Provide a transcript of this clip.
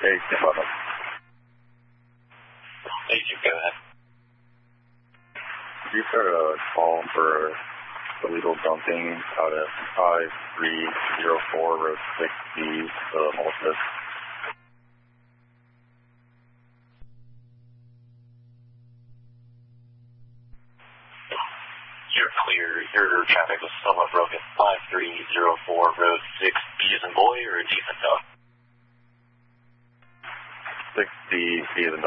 Hey, stand by. Hey, you go ahead. Could you start a call for illegal dumping out at 5304 Road 6B, Malta? You're clear. Your traffic was somewhat broken. 5304 Road 6B as in boy or D as in dog? 6B, D as in dog.